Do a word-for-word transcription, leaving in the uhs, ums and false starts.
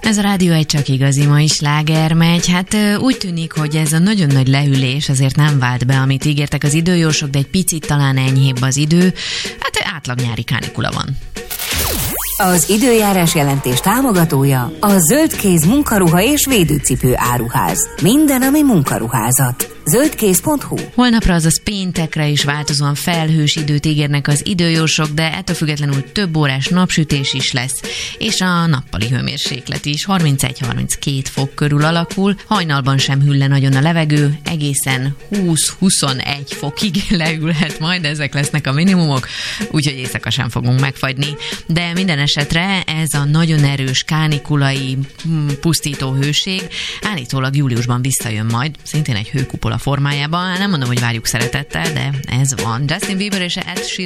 Ez a Rádió egy csak igazi mai sláger megy. Hát úgy tűnik, hogy ez a nagyon nagy lehűlés azért nem vált be, amit ígértek az időjósok, de egy picit talán enyhébb az idő. Hát átlag nyári kánikula van. Az időjárás jelentés támogatója a Zöldkéz munkaruha és védőcipő áruház. Minden, ami munkaruházat. zöldkéz pont hu. Holnapra, azaz péntekre is változóan felhős időt ígérnek az időjósok, de ettől függetlenül több órás napsütés is lesz, és a nappali hőmérséklet is harmincegy-harminckét fok körül alakul, hajnalban sem hűl le nagyon a levegő, egészen húsz-huszonegy fokig leülhet majd, ezek lesznek a minimumok, úgyhogy éjszaka sem fogunk megfagyni, de minden esetre ez a nagyon erős kánikulai pusztító hőség állítólag júliusban visszajön majd, szintén egy hőkupola formájában. Nem mondom, hogy várjuk szeretettel, de ez van. Justin Bieber és Ed Sheeran